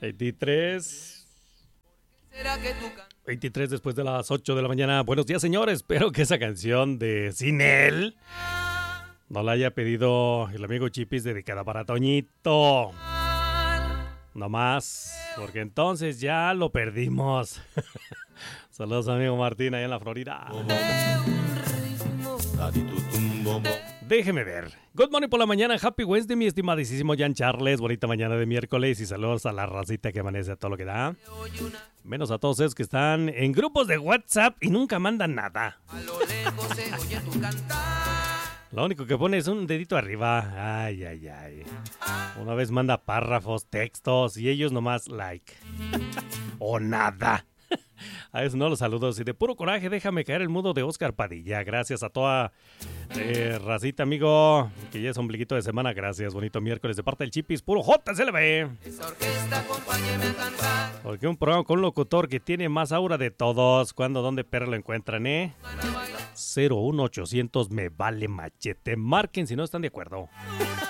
23. 23 después de las 8 de la mañana. Buenos días, señores. Espero que esa canción de Sin Él no la haya pedido el amigo Chipis, dedicada para Toñito. No más, porque entonces ya lo perdimos. Saludos, amigo Martín, allá en la Florida. Déjeme ver. Good morning por la mañana. Happy Wednesday, mi estimadísimo Jan Charles. Bonita mañana de miércoles y saludos a la racita que amanece a todo lo que da. Menos a todos esos que están en grupos de WhatsApp y nunca mandan nada. A lo lejos se oye tu cantar. Lo único que pone es un dedito arriba. Ay, ay, ay. Una vez manda párrafos, textos y ellos nomás like. O nada. A eso no los saludos. Y de puro coraje, déjame caer el mudo de Oscar Padilla. Gracias a toda racita, amigo. Que ya es ombliguito de semana. Gracias. Bonito miércoles de parte del Chipis. Puro JCLB. Esa orquesta, acompáñeme a cantar. Porque un programa con un locutor que tiene más aura de todos. ¿Cuándo, dónde, perro lo encuentran, 01800 me vale machete. Marquen si no están de acuerdo.